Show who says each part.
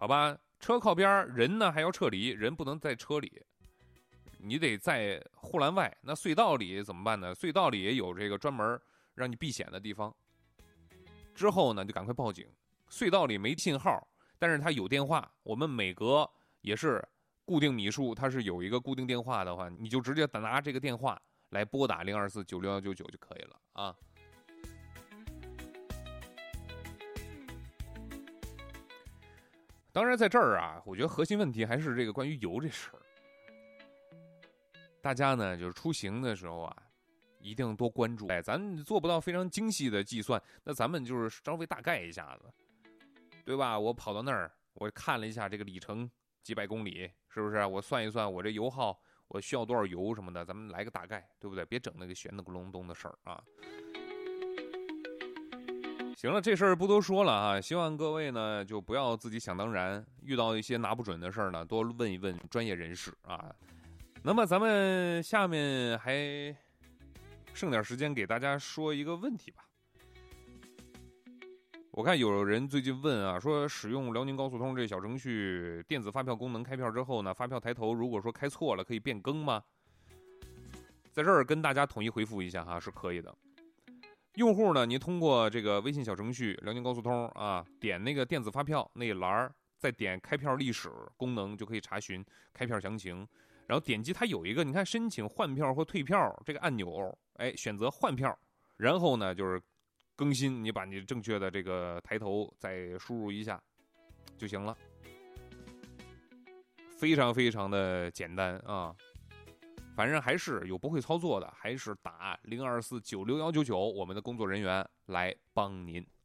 Speaker 1: 好吧？车靠边，人呢还要撤离，人不能在车里，你得在护栏外。那隧道里怎么办呢？隧道里也有这个专门让你避险的地方。之后呢，就赶快报警。隧道里没信号，但是它有电话，我们每隔也是固定米数，它是有一个固定电话的话，你就直接拿这个电话来拨打024-96199就可以了啊。当然在这儿啊，我觉得核心问题还是这个关于油这事儿。大家呢就是出行的时候啊，一定多关注。咱做不到非常精细的计算，那咱们就是稍微大概一下子，对吧？我跑到那儿，我看了一下这个里程几百公里，是不是？我算一算我这油耗，我需要多少油什么的，咱们来个大概，对不对？别整那个悬的咕隆咚的事儿啊。行了，这事儿不多说了啊，希望各位呢就不要自己想当然，遇到一些拿不准的事儿呢，多问一问专业人士啊。那么咱们下面还剩点时间给大家说一个问题吧。我看有人最近问啊，说使用辽宁高速通这小程序电子发票功能开票之后呢，发票抬头如果说开错了可以变更吗？在这儿跟大家统一回复一下哈，是可以的。用户呢，您通过这个微信小程序辽宁高速通啊，点那个电子发票那一栏，再点开票历史功能，就可以查询开票详情。然后点击它有一个你看申请换票或退票这个按钮，哎，选择换票，然后呢就是更新，你把你正确的这个抬头再输入一下就行了，非常非常的简单啊。反正还是有不会操作的，还是打024-96199，我们的工作人员来帮您。